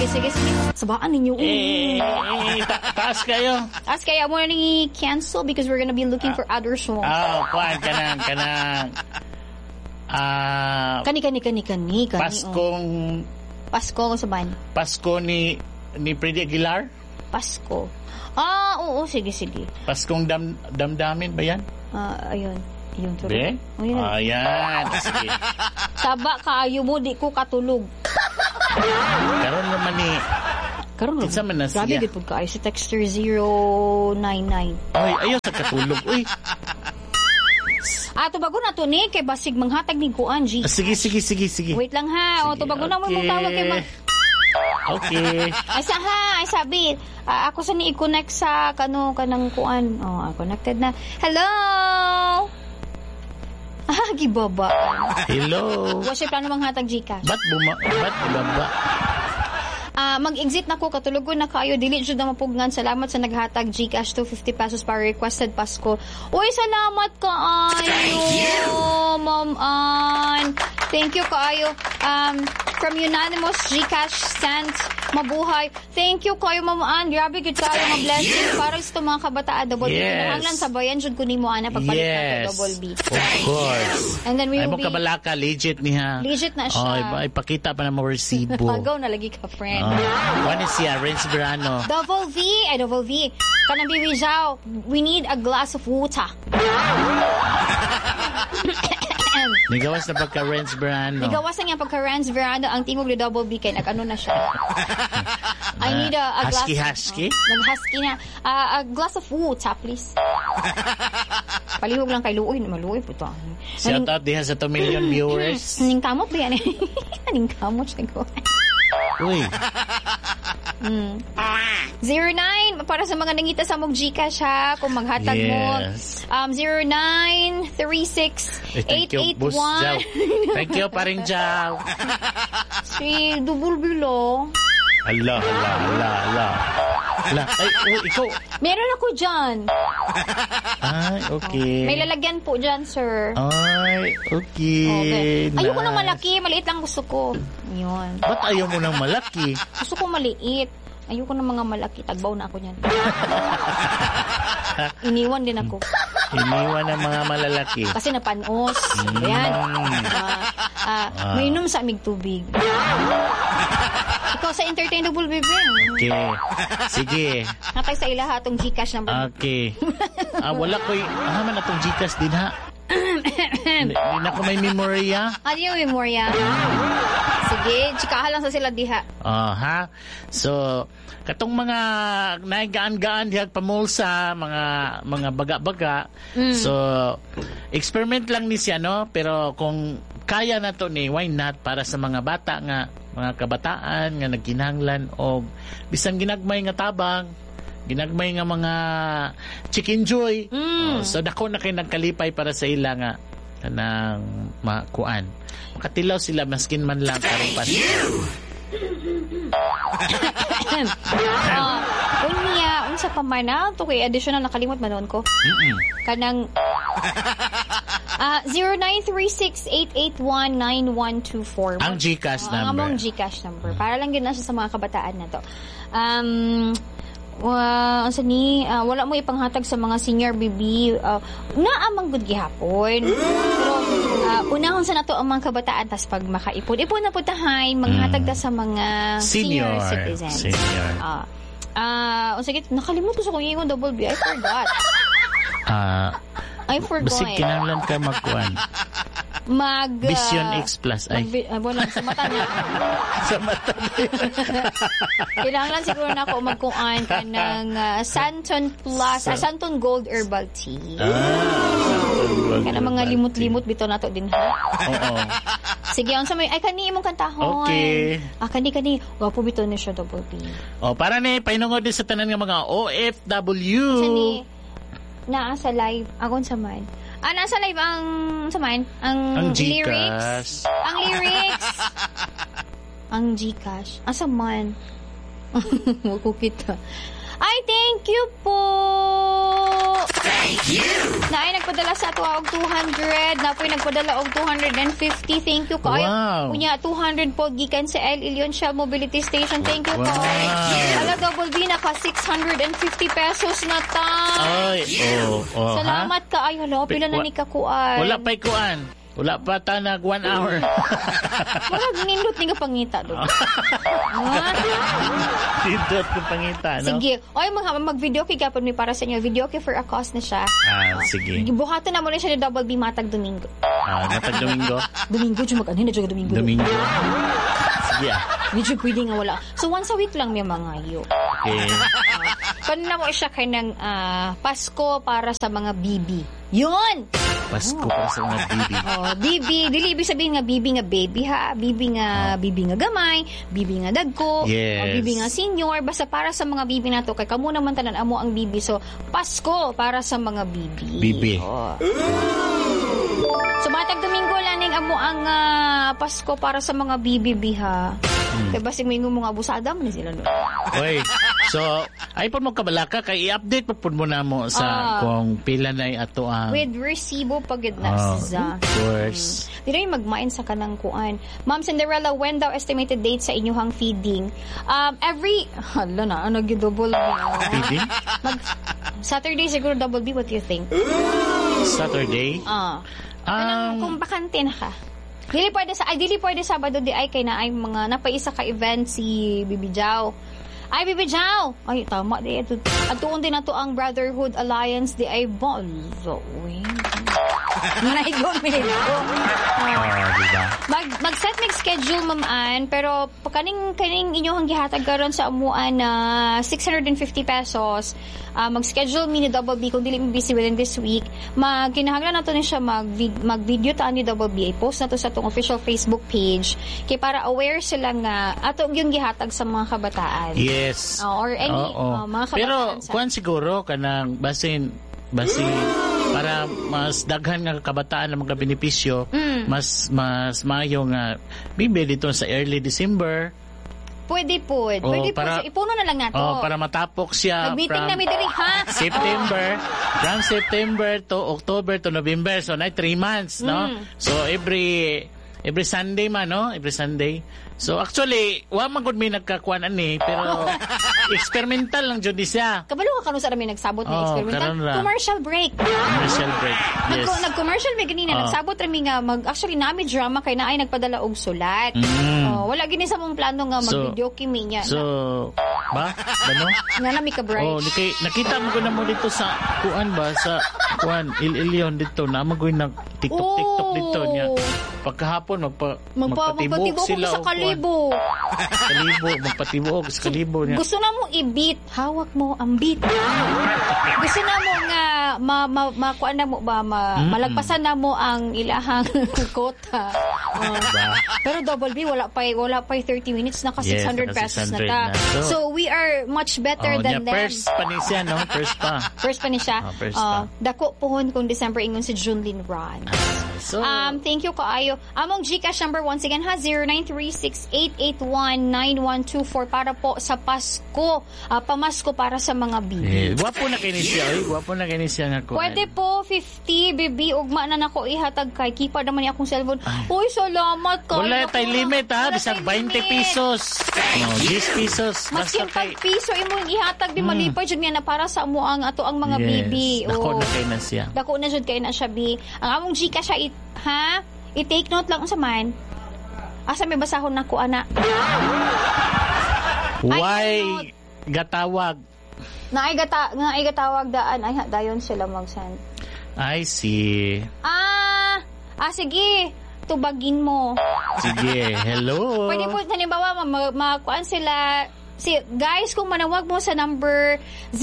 sige. Sabaan ninyo. Taas kayo. As kaya mo na cancel because we're gonna be looking for other songs. Kuan kanang. Kani. Pasko ko sa ban. Pasko ni Freddy Aguilar? Pasko. Oo, sige. Paskong damdamin ba yan? Ayun. Yun, Be? Ayan. Sige. Saba kaayo mo, di ko katulog. Karon naman ni... Kinsa man na siya. Grabe, gipod ka. Ay, si Texter 099. Ay, ayaw sa katulog. Uy. Tubago na to ni, kay basig manghatag ni kuan, G. Sige. Wait lang ha. Tubago na mo mong tawag kay Okay. Ay sabi. Ako sa ni i-connect sa kanang kuan. Connected na. Hello! Gibaba. Hello. Wala plano manghatag Gcash. Ba't baba? Mag-exit na ko, katulugon na kayo, dili jud na mapugnan. Salamat sa naghatag Gcash 250 pesos para requested Pasko. Uy, salamat kaayo, Ma'am Ann. Thank you kaayo. From Unanimous Gcash sent, mabuhay. Thank you kayo, Ma'am Ann. Grabe gud kayo mga blessing para sa mga kabataan double B. Kinahanglan sa bayan jud kunin mo ana pagpalit nato double B. Of course. And then we will be kabalaka legit niya. Legit na siya. Ipakita pa na mo resibo. Pagaw na lagi ka, friend. What is siya? Renz Verano. Double V. Kanang Rizal. We need a glass of water. Nigawas na pagka-Renz Verano. Nigawas na nga pagka-Renz Verano. Ang tingog ni Double B kay nag-ano na siya. I need a glass. Husky? Nag-husky na. A glass of water, please. Palihog lang kay Luoy. Maluoy po to. Shout out diha sa 2 million viewers. Ning kamot ba yan? Ning kamot siya ko. Uy. 09 para sa mga nangita sa mong Gcash ha, kung maghatag mo 0936-881 Thank you paring Jaw. si Double Bilo. Ala. Ay, ikaw. Meron ako dyan. Ay, okay. May lalagyan po dyan, sir. Ay, okay. Nice. Ayoko ng malaki. Maliit lang gusto ko. Yun. Ba't ayaw mo ng malaki? Gusto ko maliit. Ayoko ng mga malaki. Tagbaw na ako niyan. Iniwan din ako. Iniwan ng mga malalaki. Kasi napanos. Ayan. Mainom sa amig tubig. Ikaw sa Entertainable Baby. Okay. Sige. Natay sa ilaha itong Gcash number. Okay. Wala ko man atong Gcash din ha. Hindi na ko may memorya. Ano yung memorya? Sige, chikahan lang sa sila diha. Ha? So, katong mga naigaan-gaan diha pamulsa, mga baga-baga. So, experiment lang ni siya, no? Pero kung kaya na to ni, why not? Para sa mga bata nga, mga kabataan nga nagkinahanglan og bisan ginagmay nga tabang, ginagmay nga mga chicken joy. So dako na kay nagkalipay para sa ila nga kanang makuan. Makatilaw sila maskin man lang karong unsa pa man to kay additional nakalimot manon ko. Kanang 0936-881-9124. Ang Gcash number. Ang among Gcash number. Para lang yun nasa sa mga kabataan na to. Wala mo ipanghatag sa mga senior baby. Naamang good gihapon. Pero unahon sa nato ang mga kabataan tas pag makaipon. Ipon na po tahay manghatag ta sa mga senior citizens. Sige, nakalimot ko sa kung ingon double B. I forgot. Basig kinahanglan ka magkuan. Vision X Plus ay. Sa mata niya. Sa mata niya. Kailangan siguro na ako magkuan ka ng Santon Plus, Santon Gold Herbal Tea. Kaya mga limot-limot bito na to din ha. Oo. Sige, ang sa may, ay kani imong kantahon. Okay. Kani. Wapo bito ni siya double P. Para ni, painungod din sa tanan ng mga OFW. Sani, sa live, akon sa man. Nasa live ang samain? Ang lyrics? Ang lyrics. Ang Gcash. Asa man? Huwag ko kita. Ay, thank you po. Thank you. Naay nagpadala sa ato og 200, napoy nagpadala og 250. Thank you kaayo. Wow. Unya 200 po gikan sa El Ilion Shell Mobility Station. Thank you Wow. po. Ala double B naka 650 pesos na ta. Ay, Salamat kaayo. Hala, pila na ni kakuan. Wala pa'y kuan. Wala pa ta nag 1 hour. Murag nindot ni ka pangita do. Dito ko pangita, no? Sige. Oy, mag-video kay kapon mi para sa inyo. Video kay for a cause na siya. Sige. Buhaton na mo na siya ni Double B matag Domingo. Matag Domingo. Domingo, mag-ano na dyan Domingo. Domingo. Sige. Medyo pwede nga wala. So, once a week lang may mga yo. Okay. Kano na mo siya kay ng Pasko para sa mga bibi. Yun! Pasko para sa mga bibi. Bibi. Dili ibig sabihin nga bibi nga baby ha. Bibi nga gamay. Bibi nga dagko. Yes. Bibi nga senior. Basta para sa mga bibi nato. Kay kamo naman tanan amo ang bibi. So, Pasko para sa mga bibi. Bibi. So, matag Domingo laning amo ang Pasko para sa mga bibi ha. Kaya basta may mga abusada mo na sila. No? Oy. So, ay po mo kabalaka kay i-update pa po mo na mo sa kung pila na ato ang with resibo pagid na sa. Of course. Di rin magmain sa kanang kuan. Ma'am Cinderella, when daw estimated date sa inyong feeding? Hala na, double Feeding? Saturday siguro double B, what do you think? Saturday? Kung bakante na ka. Dili pwede Sabado di ay kay na ay mga napaisa ka event si Bibi Jao. Ay, Bibi Jao! Ay, tama di. Atuon din na to ang Brotherhood Alliance di ay bonzo. Uy. Naigon mo nito. Diba? Mag-set schedule mamaan, pero kaning inyong gihatag karon sa amuan na 650 pesos, mag-schedule mi ni Double B kung dili mo busy within this week. Kinahanglan nato ni siya mag-video ta ni Double B. I-post na to sa atong official Facebook page kay para aware sila nga ato yung gihatag sa mga kabataan. Yes. Or any mga kabataan. Pero kuan siguro kanang basin para mas daghan nga kabataan ang mga benepisyo, mas mayo nga bibi dito sa early December. Pwede po. Ipuno na lang nato. Para matapok siya Nag-meeting na mi diri ha. From September to October to November. So, 3 months, no? So, every Sunday man, no? Every Sunday. So, actually, man gud mi nagkakuan ani, pero experimental lang jud siya. Kabalo ka kanu sa rami nagsabot na experimental. Commercial break. Yes. Nag-commercial may ganina. Nagsabot rami nga actually nami drama kay naay nagpadala og sulat. Wala gini sa mong plano nga mag-video kimi niya. So, ano? Nga nami ka bright. Nakita mo ko na mo dito sa Il Ilion dito na magoy nag TikTok dito niya. Pagkahapon magpatibok sila sa kalibo. Magpatibok sa kalibo niya. Gusto na mo i-beat, hawak mo ang beat. Gusto na mo nga makuan na mo ba malagpasan na mo ang ilahang kota. Pero Double B wala pa 30 minutes naka 600 pesos na ta. So we are much better than them. First pa ni siya, no? First pa ni siya. Dako pohon kung December ingon si Junlin Ron. So, thank you kaayo. Among GCash number once again ha 0936-881-9124 para po sa Pasko. Pamasko para sa mga bibi. Gwapo na kini siya, nga ko. Pwede po 50 bibi ugma na nako ihatag kay kipa naman ni akong cellphone. Uy, salamat ka. Wala tay limit ha, bisag 20 pesos. 10 pesos. Maski 5 piso imong ihatag di malipay jud nga na para sa amo ang ato ang mga bibi. Dako na kay na siya. Dako na jud kay na siya bi. Ang among GCash i-take note lang sa man. Asa may basahon nako ana. Why gatawag? Nga ay gatawag daan ay dayon sila mag-send. I see. Sige. Tubagin mo. Sige, hello. Pwede po, halimbawa, makuan sila. Guys, kung manawag mo sa number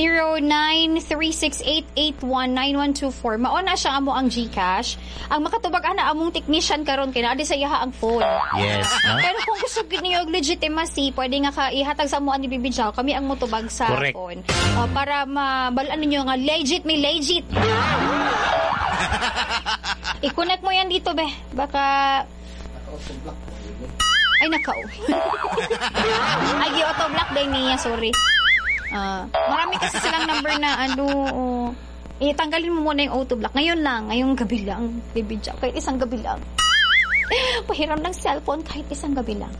0936-881-9124, mauna siya amo ang GCash. Ang makatubag ana among technician karon kay naadi sa iyaha ang phone. Yes, no? Pero kung gusto niyo og legitimacy, pwede nga ihatag sa amo ani Bibi Jao, kami ang motubag sa phone. Para mabalaan ninyo nga legit. I-connect mo yan dito, be. Baka ay, nakaw. Ay, auto-block din niya, sorry. Marami kasi silang number na tanggalin mo muna yung auto block. Ngayon lang, ngayong gabi lang, Baby Jack, kahit isang gabi lang. Pahiram ng cellphone kahit isang gabi lang.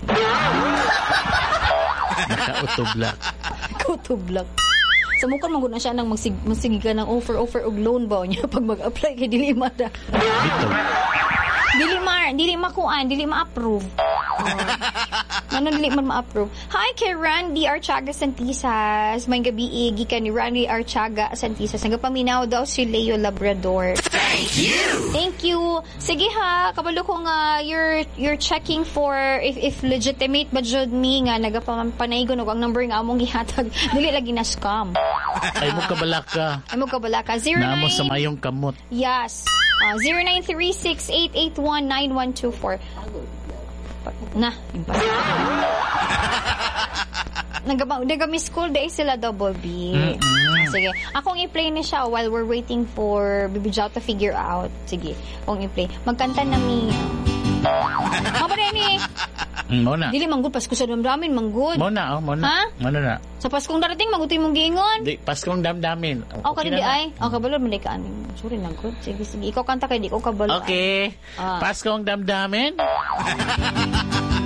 Naka-auto block. Auto block. Samukan maguna siya nang magsigigan ng offer og loan ba niya pag mag-apply kay dili mada. Dili ma-approve. Ano dili man ma-approve. Hi kay Randy Archaga Santisas. May gabi gikan ni Randy Archaga Santisas. Nagapaminaw daw si Leo Labrador. Thank you. Sige ha, kabalo ko nga you're checking for if legitimate ba jud mi nga nagapamanaygon og ang number nga among gihatag. Dili lagi na scam. Ay mo kabalak ka. 09 Naamo sa mayong kamot. Yes. 0936-881-9124. Na, nagamiss call day sila double B. Sige, akong i-play na siya while we're waiting for Baby Jow to figure out. Sige, akong i-play. Magkanta na mi. Mabari ni. Muna. Dili manggod Pasko sa damdamin manggod. Muna. Ha? Muna. Sa Paskong darating mangutoy mong giingon. Di Paskong damdamin. Okay di ay. Kabalo man ka aning. Sorry na good. Sige. Ikaw kanta kay di ko kabalo. Okay. Paskong damdamin.